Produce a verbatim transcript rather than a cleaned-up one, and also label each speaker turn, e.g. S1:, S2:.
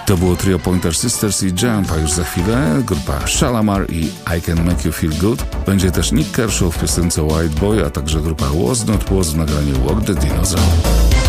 S1: To było trio Pointer Sisters i Jump, a już za chwilę grupa Shalamar i I Can Make You Feel Good. Będzie też Nick Kershaw w piosence White Boy, a także grupa Was Not Was w nagraniu Walk the Dinosaur.